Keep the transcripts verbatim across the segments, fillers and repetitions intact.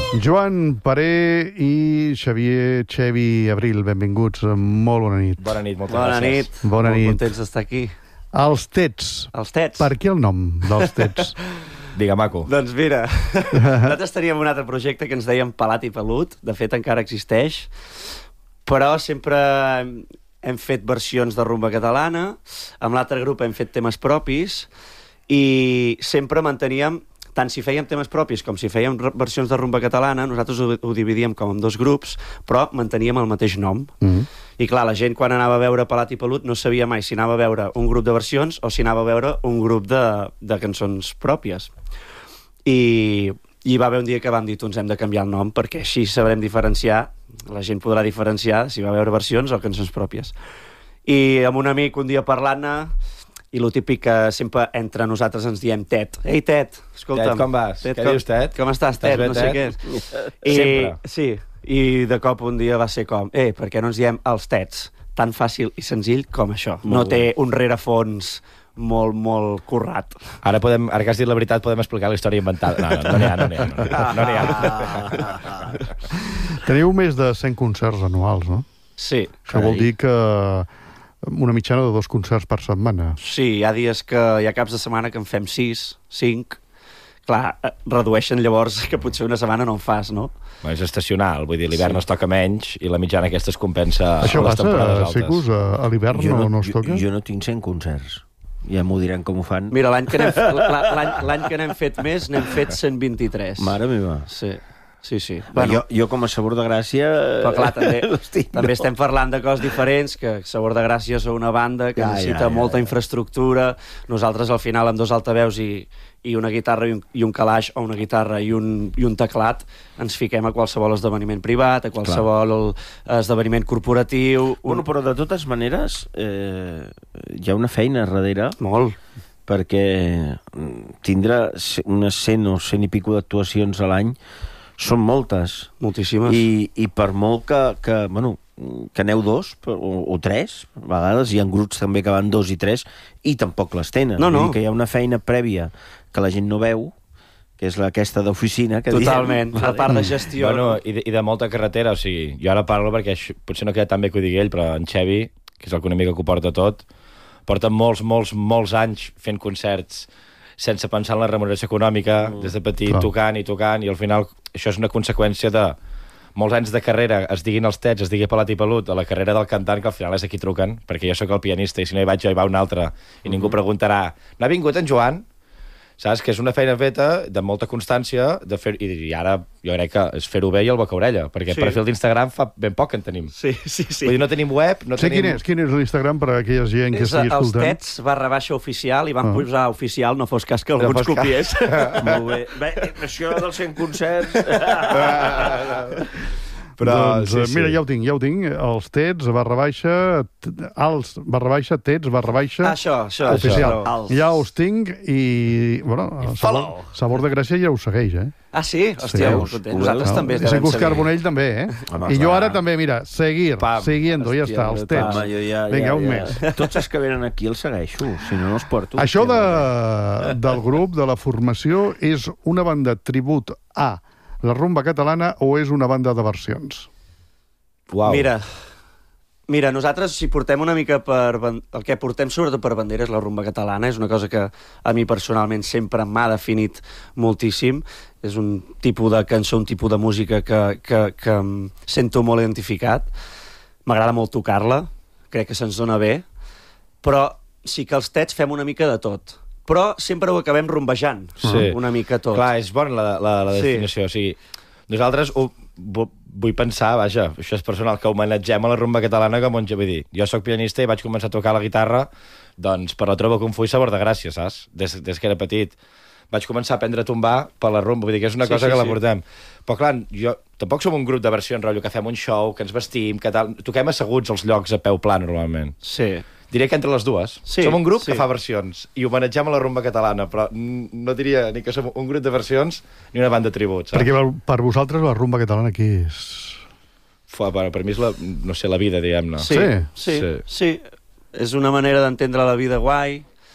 Joan Paré i Xavier Xevi Abril, benvinguts. Molt bona nit. Bona nit, moltes bona gràcies. Nit. Bona nit. Molt contents d'estar aquí. Els Tets. Els Tets. Per què el nom dels Tets? Digue, maco. Doncs mira, nosaltres teníem un altre projecte que ens dèiem Pelat i Pelut, de fet encara existeix, però sempre hem, hem fet versions de rumba catalana, amb l'altre grup hem fet temes propis, i sempre manteníem, tant si fèiem temes propis com si fèiem versions de rumba catalana, nosaltres ho, ho dividíem com en dos grups, però manteníem el mateix nom. Mm-hmm. I clar, la gent quan anava a veure Pelat i Pelut no sabia mai si anava a veure un grup de versions o si anava a veure un grup de, de cançons pròpies. I, I va haver un dia que vam dir, tu ens hem de canviar el nom perquè així sabrem diferenciar, la gent podrà diferenciar si va veure versions o cançons pròpies. I amb un amic un dia parlant-ne, i lo típic que sempre entre nosaltres ens diem Tet. Ei, Tet, escolta'm. Tet, com vas? Tet, Què com, dius, Tet? Com estàs, Tet? Estàs bé, no sé Tet? què. I, Sempre. Sí, i de cop un dia va ser com, eh, per què no ens diem els Tets? Tan fàcil i senzill com això. Molt no bé. té un rerefons molt, molt currat. Ara, podem, ara que has dit la veritat, podem explicar la història inventada. No, no, no n'hi ha, no n'hi ha. No n'hi ha. Teniu més de cent concerts anuals, no? Sí. Això vol dir que una mitjana de dos concerts per setmana. Sí, hi ha dies que hi ha caps de setmana que en fem sis, cinc. Clar, redueixen llavors que potser una setmana no en fas, no? És estacional, vull dir, l'hivern sí. es toca menys i la mitjana aquesta es compensa Això a les passa, temporades altes. Sicus, a, a l'hivern no, no es toca? Jo, jo no tinc cent concerts. Ja m'ho diran com ho fan. Mira, l'any que n'hem l'any l'any que n'hem fet més, n'hem fet cent vint-i-tres. Mare meva. Sí, sí, sí. Bueno, jo, jo com a Sabor de Gràcia... Però clar, també, Hosti, també no. estem parlant de coses diferents, que Sabor de Gràcia és una banda que Ja, necessita ja, ja, molta ja. infraestructura. Nosaltres, al final, amb dos altaveus i, i una guitarra i un, i un calaix, o una guitarra i un, i un teclat, ens fiquem a qualsevol esdeveniment privat, a qualsevol el, esdeveniment corporatiu... Un... Bueno, però de totes maneres, eh, hi ha una feina darrere... Molt. Perquè tindre unes cent o cent i pico d'actuacions a l'any són moltes. Moltíssimes. I, i per molt que, que, bueno, que aneu dos o, o tres, a vegades hi ha grups també que van dos i tres i tampoc les tenen. No, no. Vull dir que hi ha una feina prèvia que la gent no veu, que és aquesta d'oficina. Que Totalment, diem, a part de gestió. Bueno, i, de, i de molta carretera, o sigui, jo ara parlo perquè això, potser no queda tan bé que ho digui ell, però en Xevi, que és el que una mica que ho porta tot, porta molts, molts, molts anys fent concerts sense pensar en la remuneració econòmica, mm. des de petit, Clar. tocant i tocant, i al final això és una conseqüència de molts anys de carrera, es diguin els Tets, es digui Pelat i Pelut, a la carrera del cantant, que al final és aquí truquen, perquè jo sóc el pianista i si no hi vaig jo hi va un altre, i mm. ningú preguntarà, no ha vingut en Joan? Saps? Que és una feina feta de molta constància, de fer, i, i ara jo crec que és fer-ho bé i el boca orella, perquè Sí. perfil d'Instagram fa ben poc que en tenim. Sí, sí, sí. Vull dir, no tenim web, no Sí, tenim... quin és? Quin és l'Instagram per a aquella gent que És estigui els escoltant? Tets barra baixa oficial i van Ah. posar oficial, no fos cas que algú ens fos cas. copiés. Molt bé. Bé, això dels cent concerts... Però, doncs, sí, sí, mira, sí. ja ho tinc, ja ho tinc. Els Tets, barra baixa, t- als, barra baixa, Tets, barra baixa, Això, això. oficial. això. Els- Ja us tinc i, bueno, I sabor, follow. sabor de Gràcia ja us segueix, eh? Ah, sí? Hòstia, Sí. molt content. Nosaltres No, també i devem Sicus seguir. Carbonell també, eh? Home, I jo clar. ara també, mira, seguir, Pam. siguiendo, ja Hòstia, està, els home, Tets. Home, jo ja, Vinga, ja, un ja. mes. Tots els que venen aquí els segueixo, si no, no els porto. Això de, del grup, de la formació, és una banda tribut a la rumba catalana o és una banda de versions? Uau. Mira, mira, nosaltres si portem una mica per... ban- El que portem sobretot per bandera és la rumba catalana, és una cosa que a mi personalment sempre m'ha definit moltíssim. És un tipus de cançó, un tipus de música que, que, que em sento molt identificat. M'agrada molt tocar-la, crec que se'ns dona bé, però sí que els Tets fem una mica de tot. Però sempre ho acabem rumbejant, Sí. una mica tot. Clar, és bona la, la, la Sí. definició. O sigui, nosaltres ho, vu- vull pensar, vaja, això és personal, que homenatgem a la rumba catalana com un... Vull dir, jo sóc pianista i vaig començar a tocar la guitarra doncs per la troba Kung Fu i Sabor de Gràcia, saps? Des, des que era petit. Vaig començar a aprendre a tombar per la rumba, vull dir que és una Sí, cosa sí, que la sí. portem. Però clar, jo tampoc som un grup de versions, rotllo, que fem un show, que ens vestim, que tal... Toquem asseguts als llocs a peu pla, normalment. Sí. Diré que entre les dues. Sí, som un grup sí. que fa versions i homenatgem a la rumba catalana, però no diria ni que som un grup de versions ni una banda de tribut, saps? Perquè per, per vosaltres la rumba catalana què és? Fua, per, per mi és la, no sé, la vida, diguem-ne. Sí, Sí? sí, sí, Sí. sí. És una manera d'entendre la vida guai.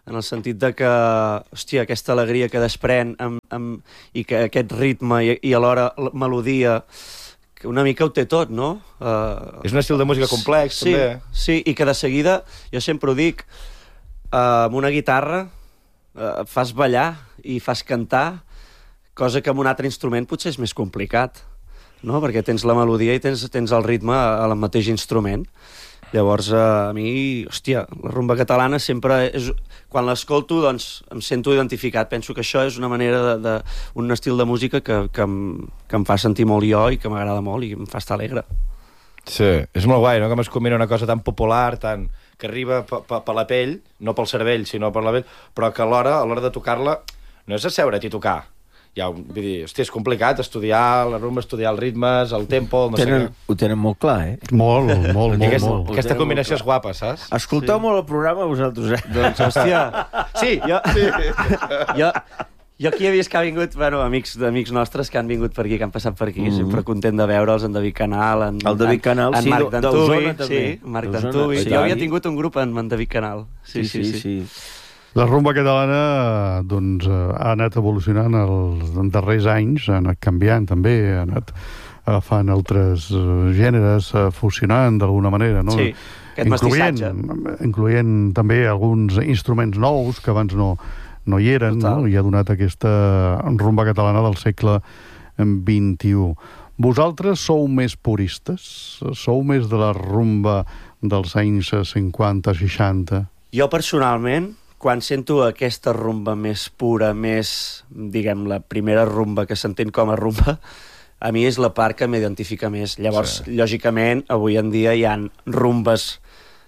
en el sentit de que, hòstia, aquesta alegria que desprèn amb, amb, i que aquest ritme i, i alhora la melodia, que una mica ho té tot, no? Uh, És un estil de música complex, sí, també. Sí, i que de seguida, jo sempre ho dic, uh, amb una guitarra uh, fas ballar i fas cantar, cosa que amb un altre instrument potser és més complicat, no? Perquè tens la melodia i tens, tens el ritme al mateix instrument. Llavors, a mi, hòstia, la rumba catalana sempre és... Quan l'escolto, doncs, em sento identificat. Penso que això és una manera de... de un estil de música que, que, em, que em fa sentir molt jo i que m'agrada molt i em fa estar alegre. Sí, és molt guai, no?, que es combina una cosa tan popular, tan... que arriba per la pell, no pel cervell, sinó per la pell, però que alhora, a l'hora de tocar-la, no és asseure't i tocar. Ja, vull dir, hosti, és complicat estudiar la rumba, estudiar els ritmes, el tempo, el no tenen, sé què. ho tenen molt clar, eh? Molt, molt, molt, Aquest, molt. aquesta combinació és guapa, saps? Escolteu sí. molt el programa vosaltres, eh? Doncs, hòstia, sí, jo... Sí. jo Jo aquí he vist que ha vingut, bueno, amics d'amics nostres que han vingut per aquí, que han passat per aquí, mm -hmm. sempre content de veure'ls, en David Canal, en, el David Canal, en, en sí, Marc D'Antubi, sí, Marc D'Antubi. Sí, jo havia tingut un grup en, en David Canal. Sí, sí, sí. sí. sí. La rumba catalana doncs, ha anat evolucionant els darrers anys, ha anat canviant també, ha anat agafant altres gèneres, fusionant d'alguna manera, no? Sí, aquest incloent, mestissatge. Incloent també alguns instruments nous que abans no, no hi eren, no? I ha donat aquesta rumba catalana del segle vint-i-u. Vosaltres sou més puristes? Sou més de la rumba dels anys cinquanta seixanta? Jo personalment, quan sento aquesta rumba més pura, més, diguem, la primera rumba que s'entén com a rumba, a mi és la part que m'identifica més. Llavors, sí. lògicament, avui en dia hi ha rumbes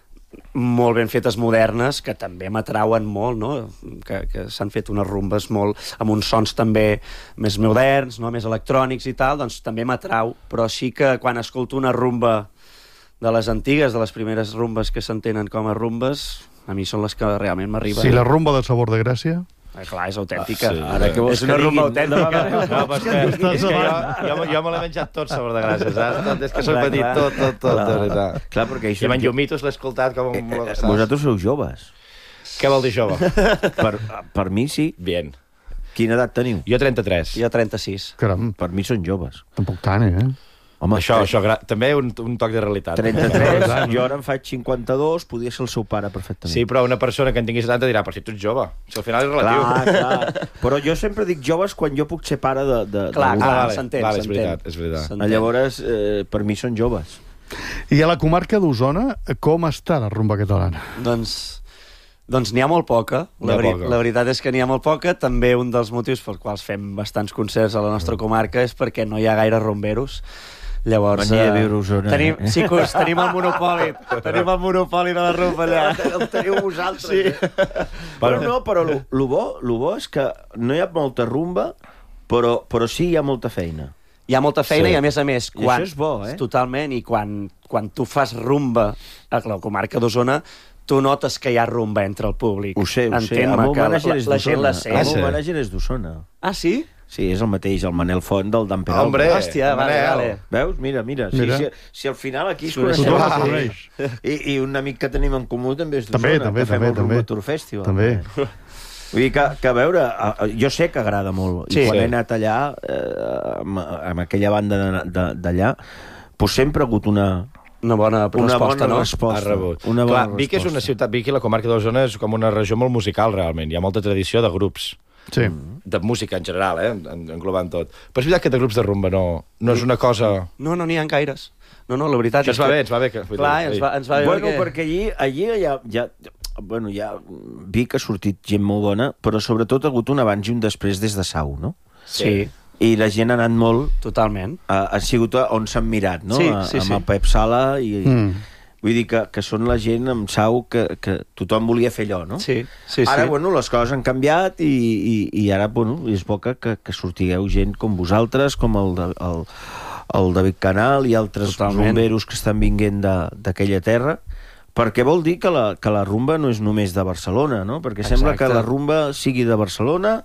molt ben fetes modernes que també m'atrauen molt, no? Que, que s'han fet unes rumbes molt amb uns sons també més moderns, no? Més electrònics i tal, doncs també m'atrau, però sí que quan escolto una rumba de les antigues, de les primeres rumbes que s'entenen com a rumbes, a mi són les que realment m'arriben. Sí, la rumba de Sabor de Gràcia? Ah, clar, és autèntica. Ah, sí. Ara que vols és una que rumba autèntica. No, no, és que, és que jo, jo, jo me l'he menjat tot, Sabor de Gràcia, saps? Tot, és que soc petit, tot, tot, tot. tot, tot. Clar, perquè això... I en Llumitos l'he escoltat com... Eh, eh, vosaltres sou joves. Què vol dir jove? per, per mi sí. Bien. Quina edat teniu? Jo trenta-tres. Jo trenta-sis. Caram. Per mi són joves. Tampoc tant, eh? Home, això, això també un, un toc de realitat. trenta-tres, jo ara em faig cinquanta-dos, podria ser el seu pare perfectament. Sí, però una persona que en tingui setanta dirà, però si tu ets jove. Si al final és relatiu. Clar, clar. Però jo sempre dic joves quan jo puc ser pare de... de clar, de clar, vale, s'entén, vale, és s'entén. veritat, és veritat. Llavors, eh, per mi són joves. I a la comarca d'Osona, com està la rumba catalana? Doncs... Doncs n'hi ha molt poca. La, ha veri poca. la veritat és que n'hi ha molt poca. També un dels motius pels quals fem bastants concerts a la nostra comarca és perquè no hi ha gaire rumberos. Llavors, Venia a viure a Osona, tenim, eh? sí, curs, tenim el monopoli. Tenim el monopoli de la rumba allà. El teniu vosaltres. Sí. eh? Però no, però lo, lo, bo, lo bo és que no hi ha molta rumba, però, però sí hi ha molta feina. Hi ha molta feina Sí. i, a més a més, I quan, això és bo, eh? totalment, i quan, quan tu fas rumba a la comarca d'Osona, tu notes que hi ha rumba entre el públic. Ho sé, ho sé. El Entén-me meu que la, mànager la, és la gent la d'Osona. sent. El Ah, sí? meu mànager és d'Osona. Ah, sí? Sí, és el mateix, el Manel Font del Dan Peralta. Hombre, Hòstia, vale, Manel. vale. Veus? Mira, mira. Mira. Si, si, si al final aquí es Tothom coneixem... Tothom la la coneix. I, I un amic que tenim en comú també és d'Osona. També, també, que fem també, el Rumba també. Tour Festival. També. Vull dir que, que a veure, a- jo sé que agrada molt. Sí. I quan Sí. he anat allà, eh, amb, amb aquella banda de- de- d'allà, doncs sempre ha hagut una, Una bona una resposta, bona no? resposta. Ha rebut. Una bona Clar, Vic és una resposta. ciutat, Vic i la comarca d'Osona és com una regió molt musical, realment. Hi ha molta tradició de grups. Sí. De música en general, eh? en- englobant tot. Però és veritat que de grups de rumba no, no és una cosa... No, no n'hi ha gaires. No, no, la veritat Això és ens va que... bé, ens va bé. Que, vull Clar, dir, ens va, ens va bé Bueno, perquè... perquè allí, allí ja, ja, bueno, ja Vic ha sortit gent molt bona, però sobretot ha hagut un abans i un després des de Sau, no? Sí, I la gent ha anat molt... totalment. Ha, ha sigut on s'han mirat, no? Sí, A- sí, amb sí. el Pep Sala i... Mm. Vull dir que, que són la gent amb Sau que, que tothom volia fer allò, no? Sí, sí, Ara, sí. bueno, les coses han canviat i, i, i ara, bueno, és bo que, que, que sortigueu gent com vosaltres, com el, de, el, el David Canal i altres Totalment. rumberos que estan vinguent de- d'aquella terra, perquè vol dir que la, que la rumba no és només de Barcelona, no? Perquè sembla Exacte. que la rumba sigui de Barcelona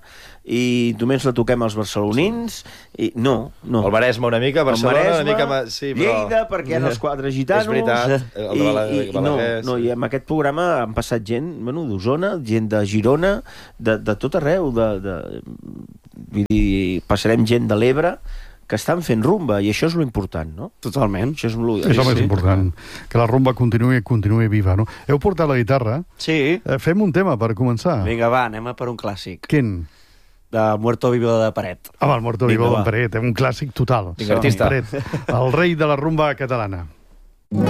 i només la toquem als barcelonins, i no, no. El Maresme una mica, Barcelona el Maresme, una mica... Ma... Sí, però... Lleida, perquè hi ha els quatre gitanos... És veritat, el de Balaguer, i, i, no, no, i amb aquest programa han passat gent, bueno, d'Osona, gent de Girona, de, de tot arreu, de, de, vull dir, passarem gent de l'Ebre, que estan fent rumba, i això és lo important, no? Totalment. Això és, lo, És el més sí. important, que la rumba continuï, continuï viva, no? Heu portat la guitarra? Sí. Eh, fem un tema per començar. Vinga, va, anem a per un clàssic. Quin? De Muerto Vivo de Paret. Home, el Muerto Vinga, Vivo va. d'en Paret, un clàssic total. Vinga, artista. Paret, el rei de la rumba catalana.